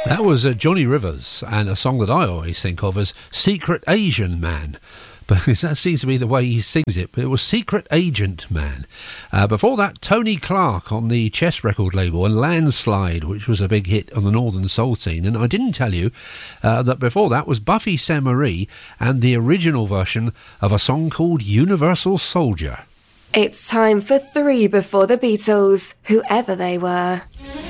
That was Johnny Rivers, and a song that I always think of as Secret Asian Man, because that seems to be the way he sings it, but it was Secret Agent Man. Before that, Tony Clark on the Chess record label, and Landslide, which was a big hit on the Northern Soul scene. And I didn't tell you that before that was Buffy Sainte-Marie and the original version of a song called Universal Soldier. It's time for 3 before the Beatles, whoever they were.